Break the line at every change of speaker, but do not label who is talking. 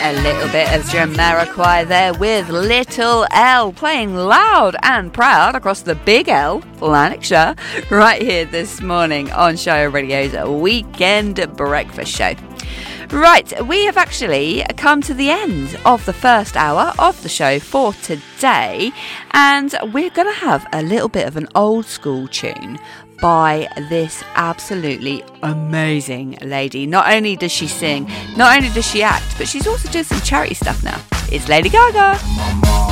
A little bit of Jamiroquai there with Little L, playing loud and proud across the Big L, Lanarkshire, right here this morning on Shire Radio's Weekend Breakfast Show. Right, we have actually come to the end of the first hour of the show for today, and we're going to have a little bit of an old school tune by this absolutely amazing lady. Not only does she sing, not only does she act, but she's also doing some charity stuff now. It's Lady Gaga.